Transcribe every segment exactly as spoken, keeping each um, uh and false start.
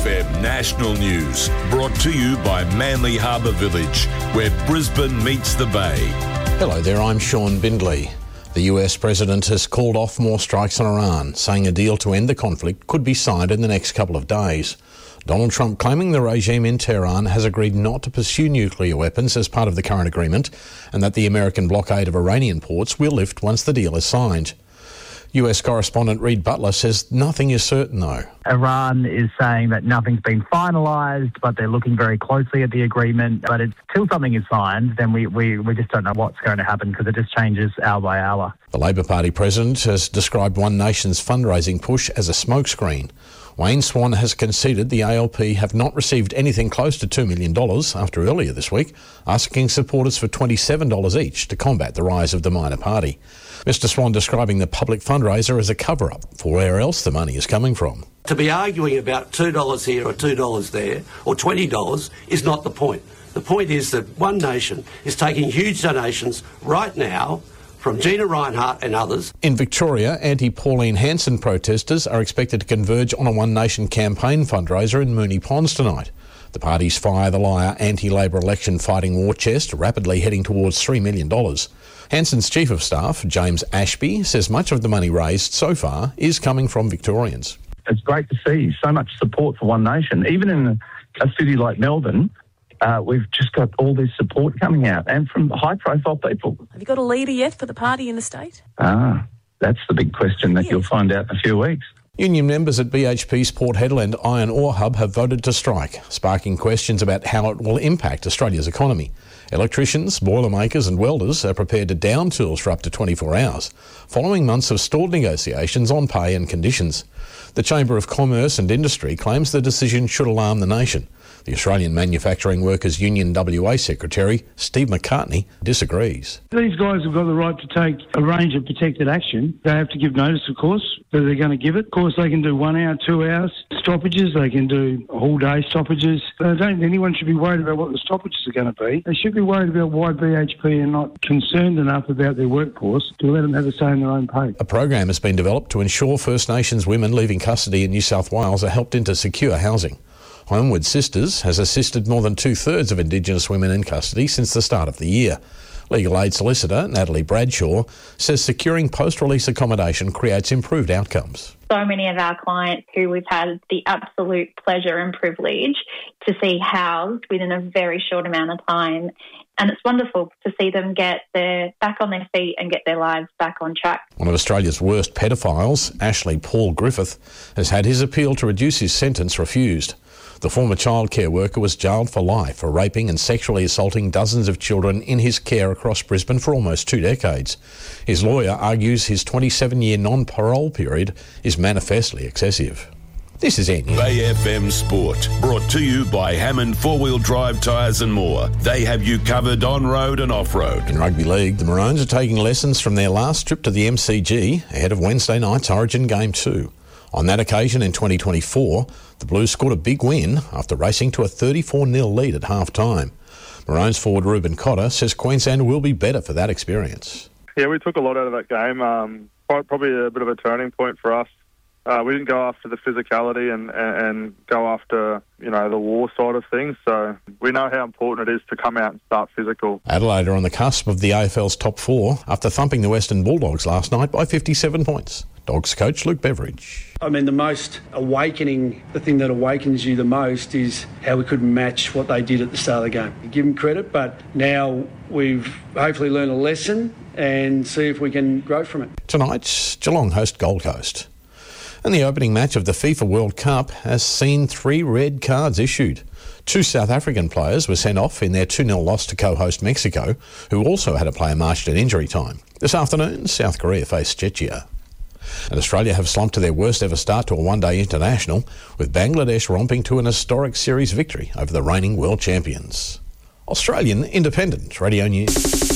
F M National News, brought to you by Manly Harbour Village, where Brisbane meets the Bay. Hello there, I'm Sean Bindley. The U S President has called off more strikes on Iran, saying a deal to end the conflict could be signed in the next couple of days. Donald Trump claiming the regime in Tehran has agreed not to pursue nuclear weapons as part of the current agreement, and that the American blockade of Iranian ports will lift once the deal is signed. U S correspondent Reid Butler says nothing is certain though. Iran is saying that nothing's been finalised, but they're looking very closely at the agreement. But until something is signed, then we, we, we just don't know what's going to happen because it just changes hour by hour. The Labor Party president has described One Nation's fundraising push as a smokescreen. Wayne Swan has conceded the A L P have not received anything close to two million dollars after earlier this week asking supporters for twenty-seven dollars each to combat the rise of the minor party. Mister Swan describing the public fundraiser as a cover-up for where else the money is coming from. To be arguing about two dollars here or two dollars there or twenty dollars is not the point. The point is that One Nation is taking huge donations right now from Gina Rinehart and others. In Victoria, anti-Pauline Hanson protesters are expected to converge on a One Nation campaign fundraiser in Moonee Ponds tonight. The party's Fire the Liar anti-Labor election fighting war chest rapidly heading towards three million dollars. Hanson's Chief of Staff, James Ashby, says much of the money raised so far is coming from Victorians. It's great to see so much support for One Nation. Even in a city like Melbourne, Uh, we've just got all this support coming out, and from high-profile people. Have you got a leader yet for the party in the state? Ah, that's the big question that yes. You'll find out in a few weeks. Union members at B H P's Port Hedland Iron Ore Hub have voted to strike, sparking questions about how it will impact Australia's economy. Electricians, boilermakers and welders are prepared to down tools for up to twenty-four hours, following months of stalled negotiations on pay and conditions. The Chamber of Commerce and Industry claims the decision should alarm the nation. The Australian Manufacturing Workers Union W A Secretary, Steve McCartney, disagrees. These guys have got the right to take a range of protected action. They have to give notice, of course, that they're going to give it. Of course, they can do one hour, two hours stoppages. They can do whole day stoppages. I don't think anyone should be worried about what the stoppages are going to be. They should be worried about why B H P are not concerned enough about their workforce to let them have a say in their own pay. A program has been developed to ensure First Nations women leaving custody in New South Wales are helped into secure housing. Homeward Sisters has assisted more than two-thirds of Indigenous women in custody since the start of the year. Legal aid solicitor Natalie Bradshaw says securing post-release accommodation creates improved outcomes. So many of our clients who we've had the absolute pleasure and privilege to see housed within a very short amount of time. And it's wonderful to see them get their back on their feet and get their lives back on track. One of Australia's worst pedophiles, Ashley Paul Griffith, has had his appeal to reduce his sentence refused. The former childcare worker was jailed for life for raping and sexually assaulting dozens of children in his care across Brisbane for almost two decades. His lawyer argues his twenty-seven-year non-parole period is manifestly excessive. This is N. Bay F M Sport, brought to you by Hammond Four-Wheel Drive Tyres and More. They have you covered on-road and off-road. In rugby league, the Maroons are taking lessons from their last trip to the M C G ahead of Wednesday night's Origin Game two. On that occasion in twenty twenty-four, the Blues scored a big win after racing to a thirty-four nil lead at half-time. Maroons forward Ruben Cotter says Queensland will be better for that experience. Yeah, we took a lot out of that game. Um, probably a bit of a turning point for us. Uh, we didn't go after the physicality and, and, and go after, you know, the war side of things. So we know how important it is to come out and start physical. Adelaide are on the cusp of the A F L's top four after thumping the Western Bulldogs last night by fifty-seven points. Dogs coach Luke Beveridge. I mean, the most awakening, the thing that awakens you the most is how we couldn't match what they did at the start of the game. You give them credit, but now we've hopefully learned a lesson and see if we can grow from it. Tonight, Geelong host Gold Coast. And the opening match of the FIFA World Cup has seen three red cards issued. Two South African players were sent off in their two nil loss to co-host Mexico, who also had a player marched at injury time. This afternoon, South Korea face Czechia. And Australia have slumped to their worst ever start to a one-day international, with Bangladesh romping to an historic series victory over the reigning world champions. Australian Independent Radio News.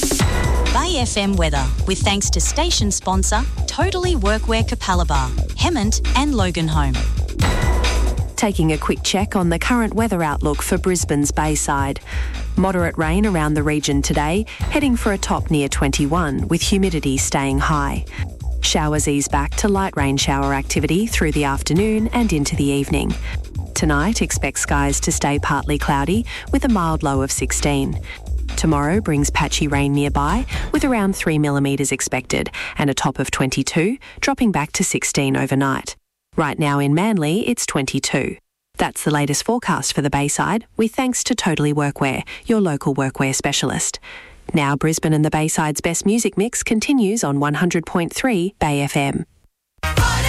Bay F M weather, with thanks to station sponsor Totally Workwear Capalaba, Hemmant and Loganholme. Taking a quick check on the current weather outlook for Brisbane's Bayside. Moderate rain around the region today, heading for a top near twenty-one, with humidity staying high. Showers ease back to light rain shower activity through the afternoon and into the evening. Tonight, expect skies to stay partly cloudy with a mild low of sixteen. Tomorrow brings patchy rain nearby with around three millimetres expected and a top of twenty-two, dropping back to sixteen overnight. Right now in Manly, it's twenty-two. That's the latest forecast for the Bayside, with thanks to Totally Workwear, your local workwear specialist. Now Brisbane and the Bayside's best music mix continues on one hundred point three Bay F M.